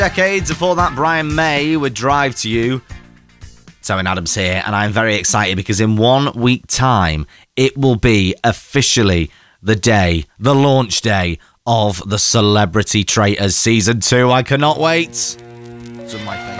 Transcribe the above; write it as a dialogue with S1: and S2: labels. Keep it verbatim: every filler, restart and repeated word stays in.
S1: Decades before that, Brian May would Drive to You. Owen Adams here, and I'm very excited because in one week time, it will be officially the day, the launch day of the Celebrity Traitors Season two. I cannot wait. Some of my